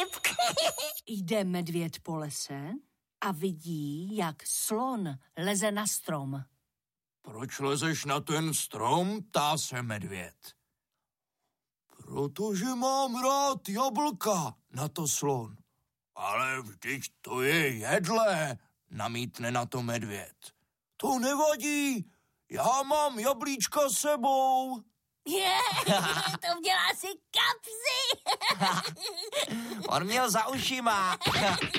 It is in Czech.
vtip. Jde medvěd po lese a vidí, jak slon leze na strom. Proč lezeš na ten strom, ptá se medvěd. Protože mám rád jablka, na to slon. Ale vždyť to je jedlé, namítne na to medvěd. To nevadí, já mám jablíčka s sebou. To měla si kapsy. On měl za ušima.